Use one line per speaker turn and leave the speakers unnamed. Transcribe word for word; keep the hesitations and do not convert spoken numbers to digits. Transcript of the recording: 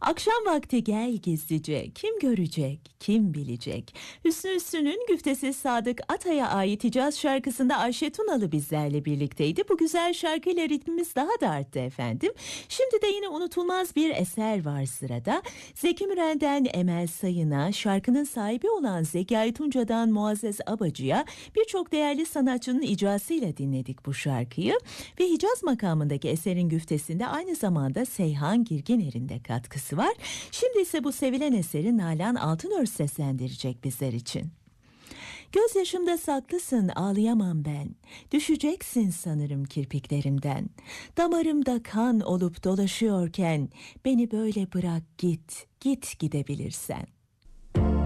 Akşam vakti gel gizlice, kim görecek, kim bilecek? Hüsnü Üssü'nün güftesi Sadık Atay'a ait Hicaz şarkısında Ayşe Tunalı bizlerle birlikteydi. Bu güzel şarkıyla ritmimiz daha da arttı efendim. Şimdi de yine unutulmaz bir eser var sırada. Zeki Müren'den Emel Sayın'a, şarkının sahibi olan Zekai Tunca'dan Muazzez Abacı'ya birçok değerli sanatçının icrasıyla dinledik bu şarkıyı. Ve Hicaz makamındaki eserin güftesinde aynı zamanda Seyhan Girginer'in de katkısı var. Şimdi ise bu sevilen eseri Nalan Altınöz seslendirecek bizler için. Gözyaşımda saklısın, ağlayamam ben. Düşeceksin sanırım kirpiklerimden. Damarımda kan olup dolaşıyorken beni böyle bırak git, git gidebilirsen.